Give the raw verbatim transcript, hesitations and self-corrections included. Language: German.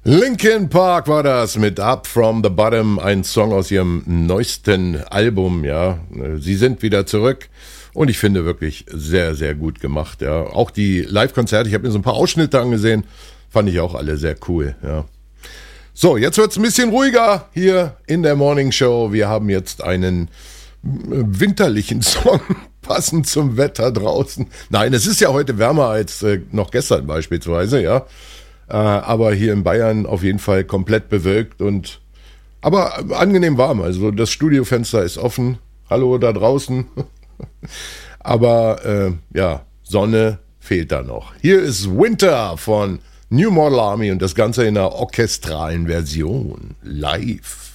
Linkin Park war das mit Up From The Bottom, ein Song aus ihrem neuesten Album, ja. Sie sind wieder zurück und ich finde wirklich sehr, sehr gut gemacht, ja. Auch die Live-Konzerte, ich habe mir so ein paar Ausschnitte angesehen, fand ich auch alle sehr cool, ja. So, jetzt wird's ein bisschen ruhiger hier in der Morning Show. Wir haben jetzt einen winterlichen Song, passend zum Wetter draußen. Nein, es ist ja heute wärmer als äh, noch gestern beispielsweise, ja. Äh, aber hier in Bayern auf jeden Fall komplett bewölkt und aber angenehm warm. Also das Studiofenster ist offen. Hallo da draußen. aber äh, ja, Sonne fehlt da noch. Hier ist Winter von New Model Army und das Ganze in einer orchestralen Version. Live.